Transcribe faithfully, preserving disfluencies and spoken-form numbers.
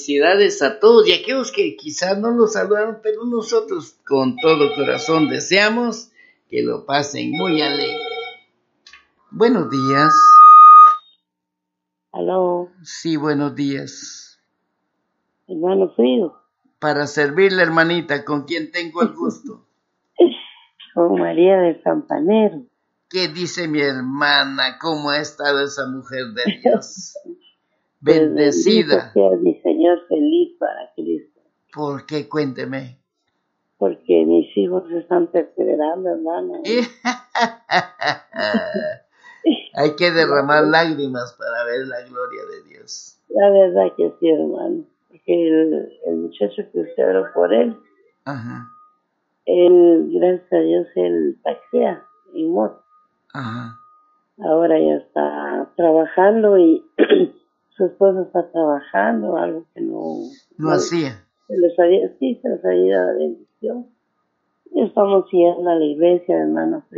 felicidades a todos y a aquellos que quizás no los saludaron, pero nosotros con todo corazón deseamos que lo pasen muy alegre. Buenos días. Aló. Sí, buenos días. Hermano Frío. Para servirle, hermanita, con quien tengo el gusto. Con María del Campanero. ¿Qué dice mi hermana? ¿Cómo ha estado esa mujer de Dios? Pues Bendecida. bendito sea mi Señor, feliz para Cristo. ¿Por qué? Cuénteme. Porque mis hijos se están perseverando, hermano. Hay que derramar lágrimas para ver la gloria de Dios. La verdad que sí, hermano. Porque el, el muchacho que usted oró por él, Ajá. él, gracias a Dios, él taxea en moto. Ajá. Ahora ya está trabajando y su esposa está trabajando, algo que no... No hacía. Se les había, sí, se les había dado la bendición. Y estamos yendo a la iglesia, hermano.